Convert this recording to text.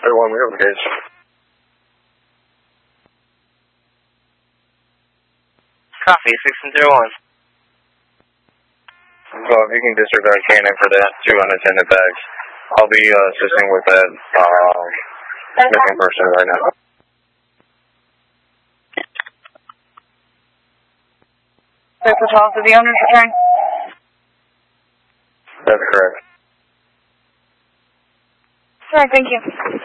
601, we have a case. Copy, 601. So if you can disregard Cannon for that 2 unattended bags, I'll be assisting with that missing person right now. Paper calls to the owner's return? That's correct. All right, thank you.